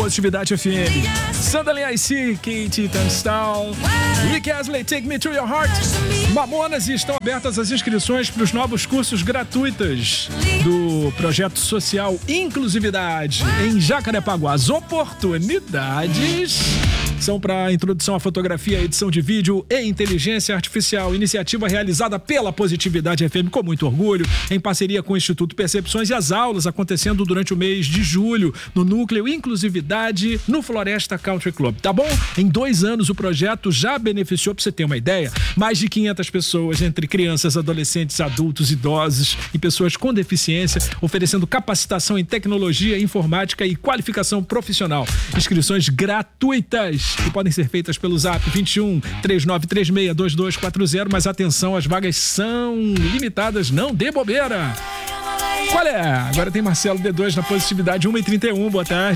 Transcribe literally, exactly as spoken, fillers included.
Positividade F M. Sandali I C, Katie Tunstall, Rick Astley, Take Me To Your Heart, Mamonas, e estão abertas as inscrições para os novos cursos gratuitos do Projeto Social Inclusividade em Jacarepaguá. As oportunidades são para introdução à fotografia, edição de vídeo e inteligência artificial. Iniciativa realizada pela Positividade F M com muito orgulho, em parceria com o Instituto Percepções, e as aulas acontecendo durante o mês de julho no Núcleo Inclusividade no Floresta Country Club, tá bom? Em dois anos o projeto já beneficiou, para você ter uma ideia, mais de quinhentas pessoas, entre crianças, adolescentes, adultos, idosos e pessoas com deficiência, oferecendo capacitação em tecnologia, informática e qualificação profissional. Inscrições gratuitas que podem ser feitas pelo zap vinte e um, três nove três seis, dois dois quatro zero, mas atenção, as vagas são limitadas, não dê bobeira. Qual é? Agora tem Marcelo D dois na Positividade, uma e trinta e um, boa tarde.